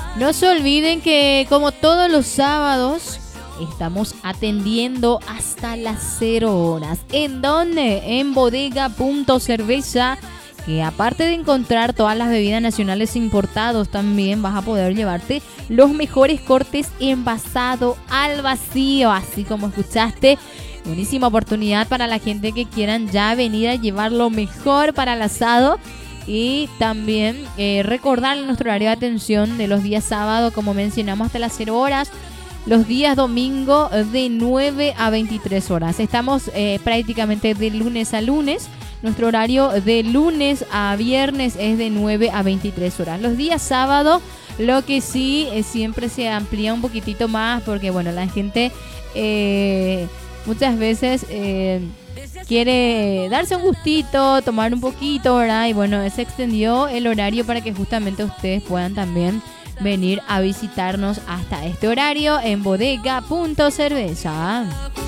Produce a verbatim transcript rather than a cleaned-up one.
No se olviden que como todos los sábados estamos atendiendo hasta las cero horas. ¿En dónde? En Bodega Punto Cerveza, que aparte de encontrar todas las bebidas nacionales importados, también vas a poder llevarte los mejores cortes envasado al vacío, así como escuchaste. Buenísima oportunidad para la gente que quieran ya venir a llevar lo mejor para el asado. Y también eh, recordar nuestro horario de atención de los días sábados, como mencionamos, hasta las cero horas. Los días domingo de nueve a veintitrés horas. Estamos eh, prácticamente de lunes a lunes. Nuestro horario de lunes a viernes es de nueve a veintitrés horas. Los días sábado, lo que sí eh, siempre se amplía un poquitito más, porque bueno, la gente eh, muchas veces eh, quiere darse un gustito, tomar un poquito, ¿verdad? Y bueno, se extendió el horario para que justamente ustedes puedan también venir a visitarnos hasta este horario en Bodega Punto Cerveza.